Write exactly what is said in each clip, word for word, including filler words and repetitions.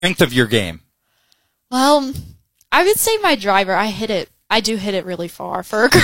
strength of your game? Well, I would say my driver. I hit it. I do hit it really far for a girl.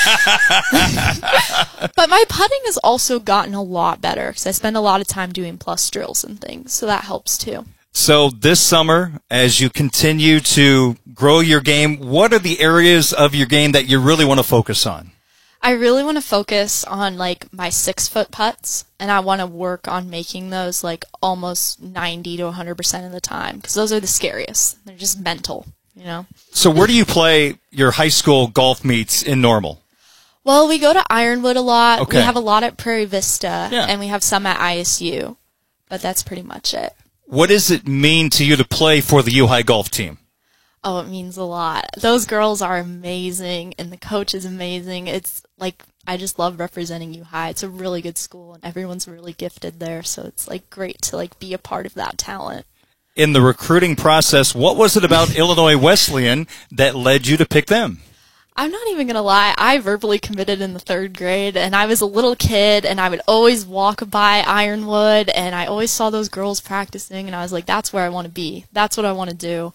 But my putting has also gotten a lot better because I spend a lot of time doing plus drills and things, so that helps too. So this summer, as you continue to grow your game, what are the areas of your game that you really want to focus on? I really want to focus on like my six foot putts, and I want to work on making those like almost ninety to one hundred percent of the time because those are the scariest. They're just mental, you know. So where do you play your high school golf meets in Normal? Well, we go to Ironwood a lot. Okay. We have a lot at Prairie Vista, Yeah. and we have some at I S U, but that's pretty much it. What does it mean to you to play for the U High golf team? Oh, it means a lot. Those girls are amazing, and the coach is amazing. It's like, I just love representing U High. It's a really good school, and everyone's really gifted there, so it's like great to like be a part of that talent. In the recruiting process, what was it about Illinois Wesleyan that led you to pick them? I'm not even going to lie. I verbally committed in the third grade, and I was a little kid, and I would always walk by Ironwood, and I always saw those girls practicing, and I was like, that's where I want to be. That's what I want to do.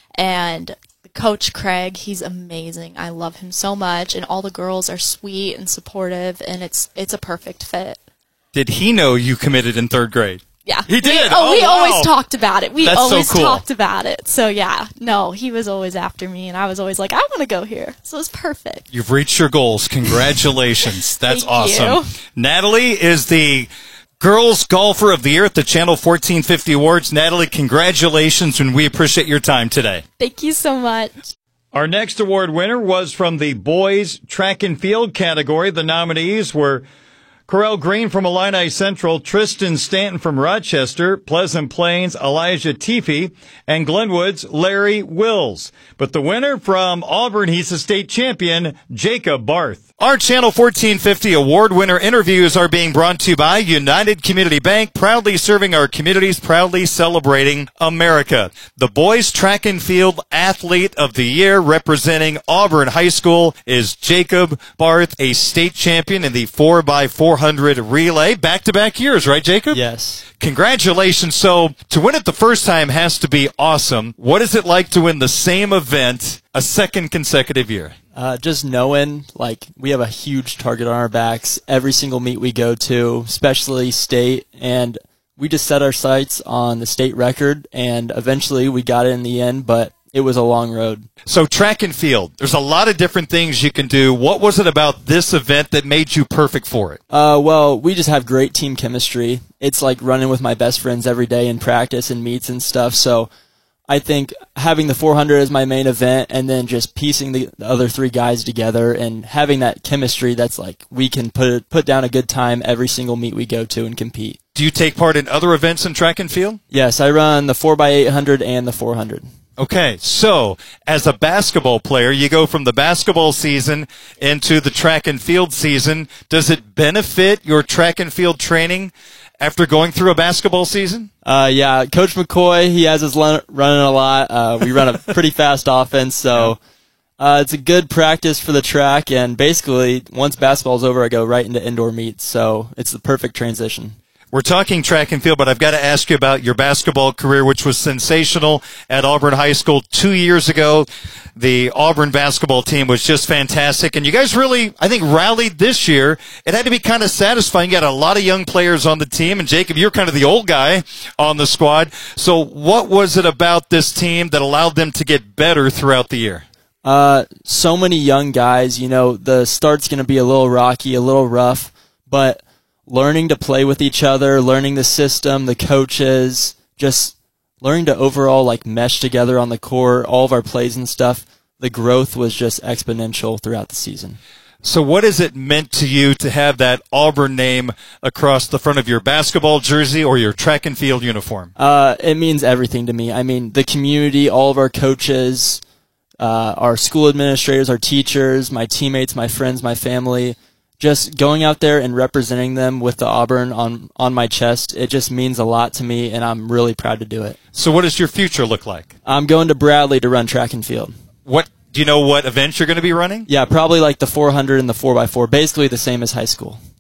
And Coach Craig, he's amazing. I love him so much, and all the girls are sweet and supportive, and it's it's a perfect fit. Did he know you committed in third grade? Yeah. He did? We, oh, Oh, we wow. always talked about it. We That's so always cool. talked about it. So, yeah. No, he was always after me, and I was always like, I want to go here. So, it's perfect. You've reached your goals. Congratulations. That's Thank awesome. you. Natalie is the Girls Golfer of the Year at the Channel fourteen fifty Awards. Natalie, congratulations, and we appreciate your time today. Thank you so much. Our next award winner was from the boys track and field category. The nominees were Corel Green from Illini Central, Tristan Stanton from Rochester, Pleasant Plains, Elijah Teefee, and Glenwood's Larry Wills. But the winner from Auburn, he's a state champion, Jacob Barth. Our Channel fourteen fifty award winner interviews are being brought to you by United Community Bank, proudly serving our communities, proudly celebrating America. The boys track and field athlete of the year representing Auburn High School is Jacob Barth, a state champion in the four by four hundred relay. Back-to-back years, right, Jacob? Yes. Congratulations. So to win it the first time has to be awesome. What is it like to win the same event a second consecutive year? Uh, just knowing, like, we have a huge target on our backs every single meet we go to, especially state, and we just set our sights on the state record, and eventually we got it in the end, but it was a long road. So track and field, there's a lot of different things you can do. What was it about this event that made you perfect for it? Uh, well, we just have great team chemistry. It's like running with my best friends every day in practice and meets and stuff, so I think having the four hundred as my main event and then just piecing the, the other three guys together and having that chemistry that's like we can put put down a good time every single meet we go to and compete. Do you take part in other events in track and field? Yes, I run the four by eight hundred and the four hundred. Okay, so as a basketball player, you go from the basketball season into the track and field season. Does it benefit your track and field training after going through a basketball season? Uh, yeah, Coach McCoy, he has us run, running a lot. Uh, we run a pretty fast offense, so uh, it's a good practice for the track. And basically, once basketball's over, I go right into indoor meets, so it's the perfect transition. We're talking track and field, but I've got to ask you about your basketball career, which was sensational at Auburn High School two years ago. The Auburn basketball team was just fantastic, and you guys really, I think, rallied this year. It had to be kind of satisfying. You got a lot of young players on the team, and Jacob, you're kind of the old guy on the squad. So what was it about this team that allowed them to get better throughout the year? Uh, so many young guys. You know, the start's going to be a little rocky, a little rough, but learning to play with each other, learning the system, the coaches, just learning to overall like mesh together on the court, all of our plays and stuff. The growth was just exponential throughout the season. So what has it meant to you to have that Auburn name across the front of your basketball jersey or your track and field uniform? Uh, it means everything to me. I mean, the community, all of our coaches, uh, our school administrators, our teachers, my teammates, my friends, my family. Just going out there and representing them with the Auburn on, on my chest, it just means a lot to me, and I'm really proud to do it. So what does your future look like? I'm going to Bradley to run track and field. What do you know what events you're going to be running? Yeah, probably like the four hundred and the four by four, basically the same as high school.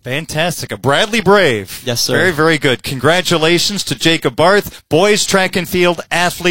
Fantastic. A Bradley Brave. Yes, sir. Very, very good. Congratulations to Jacob Barth, boys track and field athlete.